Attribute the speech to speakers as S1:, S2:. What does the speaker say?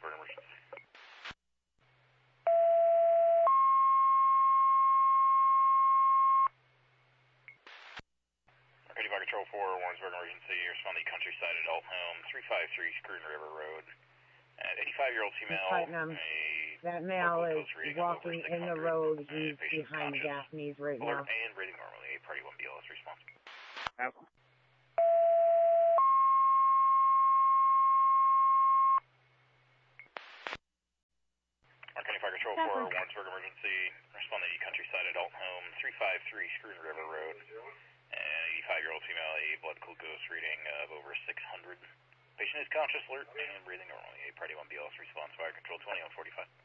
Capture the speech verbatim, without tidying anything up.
S1: Mossberg emergency. Arcadia Fire Control four, Warrensburg emergency. Respond to the countryside adult home, three five three Scruton River Road. An eighty-five-year-old female.
S2: Putnam. That male is walking in the road. He's behind Gaffney's right now.
S1: Alert and breathing normally. Party one B L S response.
S2: Yep.
S1: Arcadia Fire Control four, Warrensburg emergency. Respond to the countryside adult home, three five three Scruton River Road. An eighty-five-year-old female, a blood glucose reading of over six hundred. Patient is conscious, alert, and breathing normally. A Party one B L S response, fire control twenty on forty-five.